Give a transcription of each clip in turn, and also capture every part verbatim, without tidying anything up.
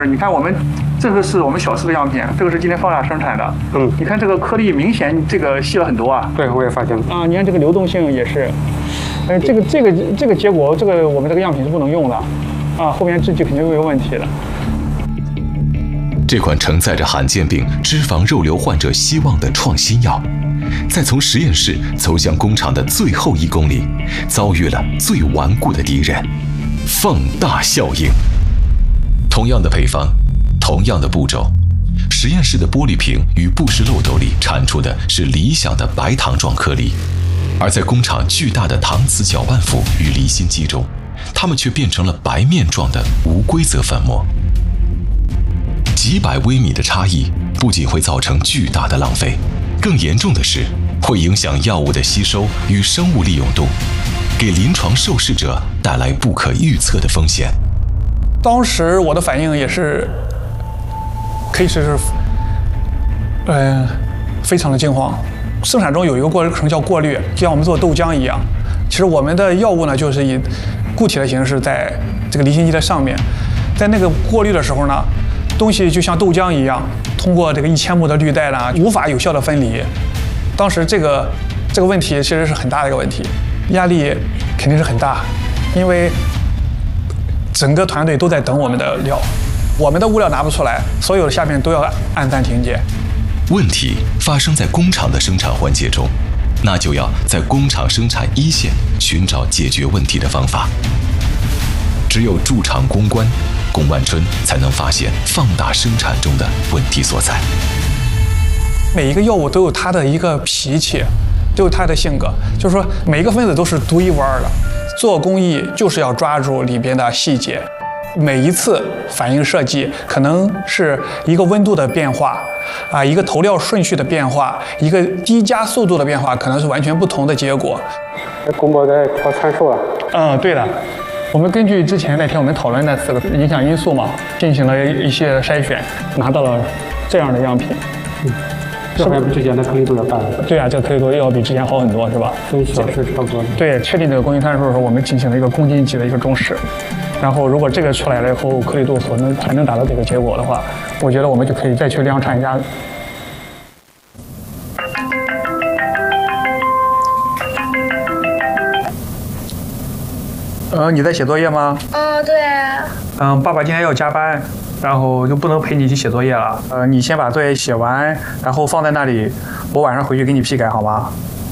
你看我们这个是我们小四的样品，这个是今天放大生产的。嗯，你看这个颗粒明显这个细了很多啊。 对，我也发现了。 啊，你看这个流动性也是，呃，这个这个这个结果，这个我们这个样品是不能用的，啊，后面制剂肯定会有问题的。 这款承载着罕见病、脂肪肉瘤患者希望的创新药，在从实验室走向工厂的最后一公里，遭遇了最顽固的敌人——放大效应。同样的配方，同样的步骤，实验室的玻璃瓶与布氏漏斗里产出的是理想的白糖状颗粒，而在工厂巨大的搪瓷搅拌釜与离心机中，它们却变成了白面状的无规则粉末。几百微米的差异不仅会造成巨大的浪费，更严重的是会影响药物的吸收与生物利用度，给临床受试者带来不可预测的风险。 当时我的反应也是，可以说是，呃，非常的惊慌。生产中有一个过程叫过滤，就像我们做豆浆一样。其实我们的药物呢，就是以固体的形式在这个离心机的上面，在那个过滤的时候呢，东西就像豆浆一样，通过这个一千目的滤带呢，无法有效的分离。当时这个这个问题其实是很大的一个问题，压力肯定是很大，因为整个团队都在等我们的料，我们的物料拿不出来，所有的下面都要按暂停键。 问题发生在工厂的生产环节中，那就要在工厂生产一线寻找解决问题的方法。只有驻场攻关，龚万春才能发现放大生产中的问题所在。 每一个药物都有它的一个脾气，都有它的性格，就是说每一个分子都是独一无二的。做工艺就是要抓住里边的细节，每一次反应设计可能是一个温度的变化，啊，一个投料顺序的变化，一个滴加速度的变化，可能是完全不同的结果。 龚博在调参数了。 嗯，对的。我们根据之前那天我们讨论的四个影响因素嘛，进行了一些筛选，拿到了这样的样品。 嗯，这还比之前的颗粒度要大。 对啊，这颗粒度要比之前好很多，是吧？ 跟小是差不多的。 对，确定这个公斤参数的时候，我们进行了一个公斤级的一个重视。然后，如果这个出来了以后，颗粒度所能还能达到这个结果的话，我觉得我们就可以再去量产一下。呃，你在写作业吗？ 嗯，对。 嗯，爸爸今天要加班，然后就不能陪你一起写作业了。呃，你先把作业写完，然后放在那里，我晚上回去给你批改，好吗？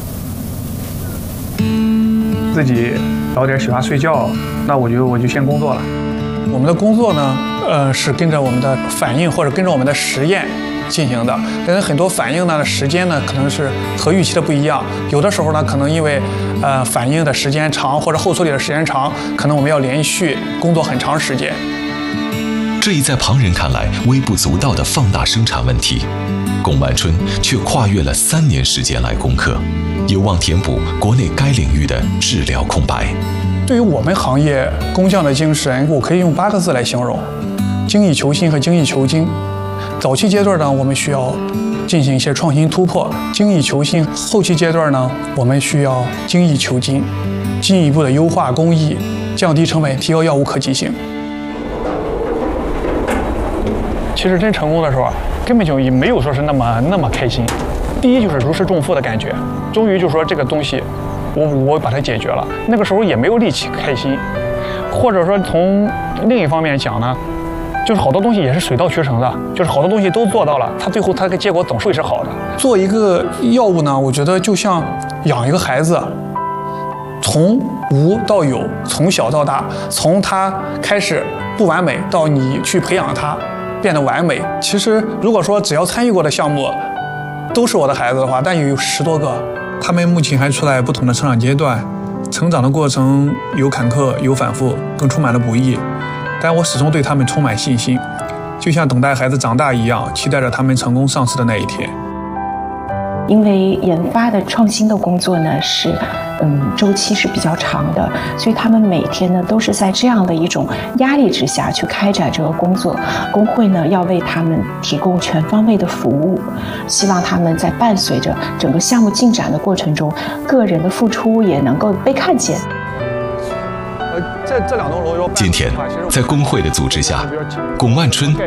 自己早点喜欢睡觉，那我就我就先工作了。我们的工作呢，呃，是跟着我们的反应或者跟着我们的实验进行的，但是很多反应呢，时间呢可能是和预期的不一样。有的时候呢，可能因为呃反应的时间长或者后处理的时间长，可能我们要连续工作很长时间。 这一在旁人看来微不足道的放大生产问题，龚万春却跨越了三年时间来攻克，有望填补国内该领域的治疗空白。 对于我们行业工匠的精神，我可以用八个字来形容：精益求新和精益求精。早期阶段呢，我们需要进行一些创新突破，精益求新；后期阶段呢，我们需要精益求精，进一步的优化工艺，降低成本，提高药物可及性。其实真成功的时候啊，根本就也没有说是那么那么开心。第一就是如释重负的感觉，终于就说这个东西，我我把它解决了。那个时候也没有力气开心，或者说从另一方面讲呢，就是好多东西也是水到渠成的，就是好多东西都做到了，它最后它的结果总是会是好的。做一个药物呢，我觉得就像养一个孩子，从无到有，从小到大，从他开始不完美到你去培养他变得完美。其实如果说只要参与过的项目都是我的孩子的话，但有十多个，他们目前还处在不同的成长阶段，成长的过程有坎坷有反复，更充满了不易。但我始终对他们充满信心，就像等待孩子长大一样，期待着他们成功上市的那一天。 因为研发的创新的工作呢是，嗯，周期是比较长的，所以他们每天呢都是在这样的一种压力之下去开展这个工作。工会呢要为他们提供全方位的服务，希望他们在伴随着整个项目进展的过程中，个人的付出也能够被看见。 这这两栋楼有。 今天，在工会的组织下，龚万春